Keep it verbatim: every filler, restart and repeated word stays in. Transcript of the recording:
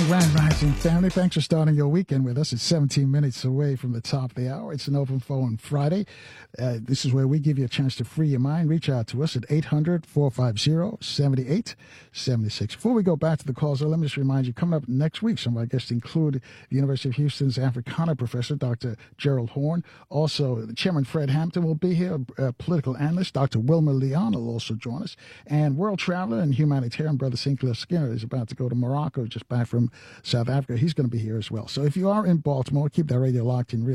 Grand Rising family, thanks for starting your weekend with us. It's seventeen minutes away from the top of the hour. It's an open phone Friday. Uh, this is where we give you a chance to free your mind. Reach out to us at eight hundred, four five zero, seven eight seven six. Before we go back to the calls, let me just remind you, coming up next week, some of our guests include the University of Houston's Africana professor, Doctor Gerald Horn. Also, Chairman Fred Hampton will be here, a political analyst. Doctor Wilmer Leon will also join us. And world traveler and humanitarian Brother Sinclair Skinner is about to go to Morocco, just back from South Africa. He's going to be here as well. So if you are in Baltimore, keep that radio locked in. Real